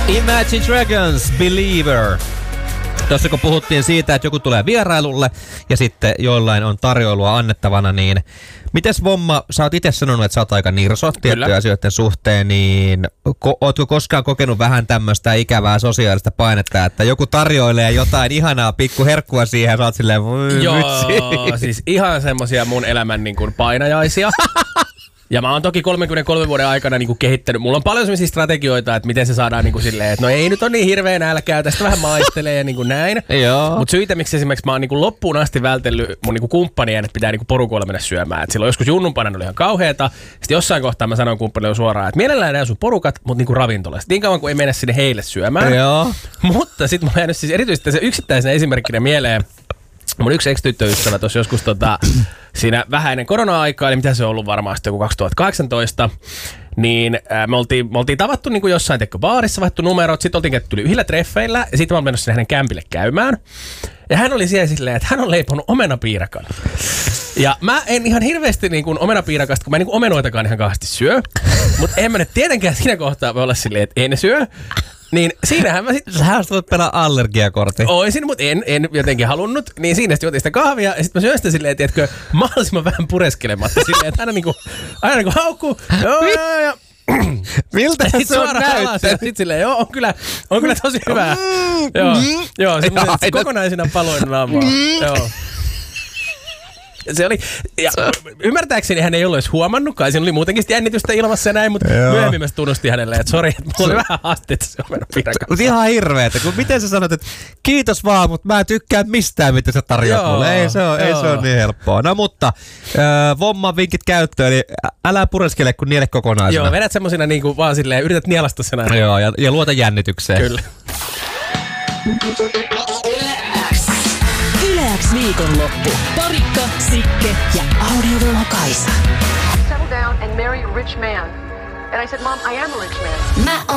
Imagine Dragons, Believer. Tuossa kun puhuttiin siitä, että joku tulee vierailulle ja sitten joillain on tarjoilua annettavana, niin mites Vomma, sä oot itse sanonut, että sä oot aika nirso tiettyjen asioiden suhteen, niin ootko koskaan kokenut vähän tämmöistä ikävää sosiaalista painetta, että joku tarjoilee jotain ihanaa pikkuherkkua siihen ja sä oot silleen, Joo, siis ihan semmosia mun elämän niin kuin painajaisia. Ja mä oon toki 33 vuoden aikana niinku kehittänyt. Mulla on paljon sellaisia strategioita, että miten se saadaan niinku silleen, että no ei nyt ole niin hirveä nälkää, tästä vähän maistelee ja niinku näin. Mutta syitä, miksi esimerkiksi mä oon niinku loppuun asti vältellyt mun niinku kumppanien, että pitää niinku porukoilla mennä syömään. Et silloin joskus junnunpana oli ihan kauheeta. Sitten jossain kohtaa mä sanoin kumppanille suoraan, että mielellään näin sun porukat, mutta niinku ravintolasta. Niin kauan kuin ei mennä sinne heille syömään. Joo. Mutta sit mä oon jäänyt siis erityisesti se yksittäisenä esimerkkinä mieleen. Mun yksi ex-tyttöystävä tuossa joskus siinä vähän ennen korona-aikaa, eli mitä se on ollut varmaan sitten joku 2018, niin me oltiin tavattu niin kuin jossain baarissa, vaihtu numerot, sitten oltiin käytetty yhdellä treffeillä, ja sitten mä olin menossa hänen kämpille käymään. Ja hän oli siellä silleen, että hän on leiponut omenapiirakan. Ja mä en ihan hirveästi niin kuin omenapiirakasta, kun mä en niin kuin omenoitakaan ihan kauheasti syö, mutta en mä nyt tietenkään siinä kohtaa voi olla silleen, että en syö. Niin siinähän mä sitten... Sähän voit pelaa allergiakortti. Oisin, mutta en jotenkin halunnut. Niin siinä sitten juotin sitä kahvia ja sitten mä syön sitä silleen, tiedätkö, mahdollisimman vähän pureskelematta silleen, että aina niinku haukkuu. Joo. Miltä se on näyttänyt? Sitten silleen, joo, on kyllä tosi hyvää. Joo, semmoisen kokonaisena paloin naamua. Joo. Se oli, ja ymmärtääkseni hän ei ollut edes huomannutkaan, siinä oli muutenkin jännitystä ilmassa ja näin, mutta myöhemmin mä tunnustin hänelle, että sori, että mulla oli vähän haasteita se omenapiirakka. Mutta ihan hirveetä, kun miten sä sanot, että kiitos vaan, mutta mä en tykkää mistään, mitä sä tarjoat mulle. Ei se ole niin helppoa. No mutta, Vomman vinkit käyttöön, eli älä pureskele, kun niele kokonaisena. Joo, vedät semmosina niin kuin vaan silleen, yrität nielasta sen aina. Joo, ja luota jännitykseen. Kyllä. Yle X viikonloppu. Parikka, Sikke ja Audiovuoho Kaisa. Settle down and marry a rich man. And I said, Mom, I am a rich man.